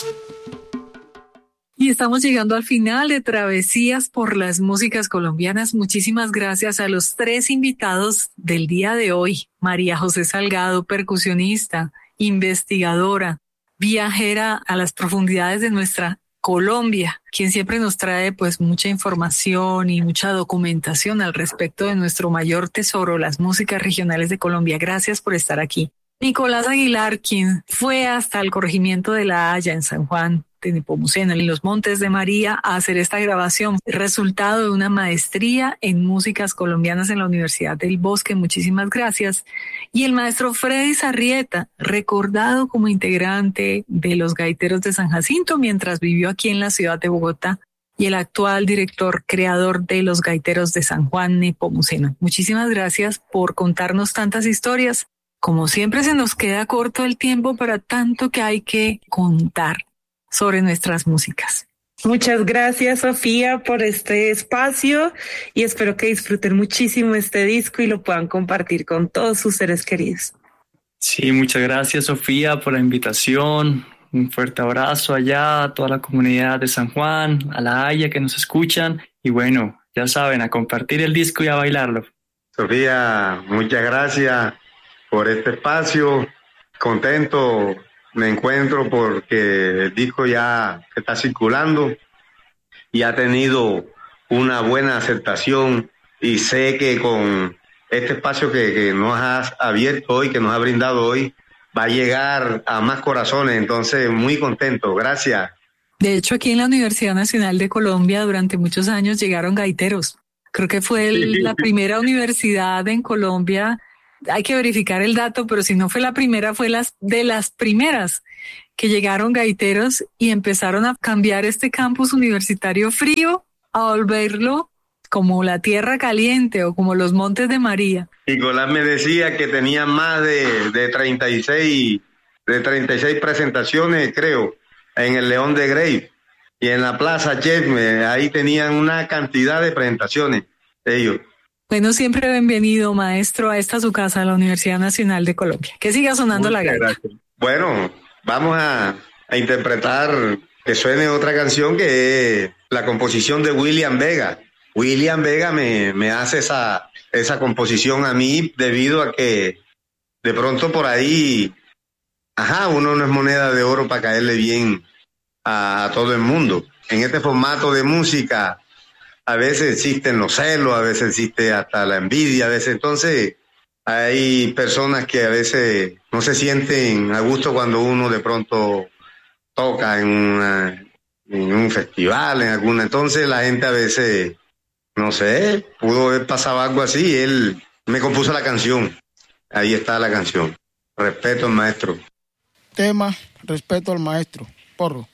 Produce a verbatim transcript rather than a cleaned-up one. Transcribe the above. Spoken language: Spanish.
Y estamos llegando al final de Travesías por las Músicas Colombianas. Muchísimas gracias a los tres invitados del día de hoy. María José Salgado, percusionista, investigadora, viajera a las profundidades de nuestra Colombia, quien siempre nos trae pues mucha información y mucha documentación al respecto de nuestro mayor tesoro, las músicas regionales de Colombia. Gracias por estar aquí. Nicolás Aguilar, quien fue hasta el corregimiento de La Haya en San Juan de Nepomuceno, en los Montes de María, a hacer esta grabación, resultado de una maestría en músicas colombianas en la Universidad del Bosque. Muchísimas gracias. Y el maestro Freddy Sarrieta, recordado como integrante de los Gaiteros de San Jacinto mientras vivió aquí en la ciudad de Bogotá, y el actual director creador de los Gaiteros de San Juan Nepomuceno. Muchísimas gracias por contarnos tantas historias. Como siempre, se nos queda corto el tiempo para tanto que hay que contar sobre nuestras músicas. Muchas gracias, Sofía, por este espacio y espero que disfruten muchísimo este disco y lo puedan compartir con todos sus seres queridos. Sí, muchas gracias, Sofía, por la invitación. Un fuerte abrazo allá a toda la comunidad de San Juan, a La Haya que nos escuchan. Y bueno, ya saben, a compartir el disco y a bailarlo. Sofía, muchas gracias por este espacio. Contento me encuentro porque el disco ya está circulando y ha tenido una buena aceptación, y sé que con este espacio que, que nos has abierto hoy, que nos ha brindado hoy, va a llegar a más corazones. Entonces, muy contento. Gracias. De hecho, aquí en la Universidad Nacional de Colombia durante muchos años llegaron gaiteros. Creo que fue el, la primera universidad en Colombia. Hay que verificar el dato, pero si no fue la primera, fue las de las primeras que llegaron gaiteros y empezaron a cambiar este campus universitario frío a volverlo como la tierra caliente o como los Montes de María. Nicolás me decía que tenía más de, de treinta y seis presentaciones, creo, en el León de Grey y en la Plaza Chesme. Ahí tenían una cantidad de presentaciones ellos. Bueno, siempre bienvenido, maestro, a esta su casa, la Universidad Nacional de Colombia. Que siga sonando Muchas la gaita. Gracias. Bueno, vamos a, a interpretar que suene otra canción, que es la composición de William Vega. William Vega me, me hace esa, esa composición a mí debido a que de pronto por ahí, ajá, uno no es moneda de oro para caerle bien a, a todo el mundo. En este formato de música a veces existen los celos, a veces existe hasta la envidia, a veces. Entonces hay personas que a veces no se sienten a gusto cuando uno de pronto toca en, una, en un festival, en alguna. Entonces la gente a veces, no sé, pudo haber pasado algo así. Él me compuso la canción. Ahí está la canción. Respeto al maestro. Tema, respeto al maestro. Porro.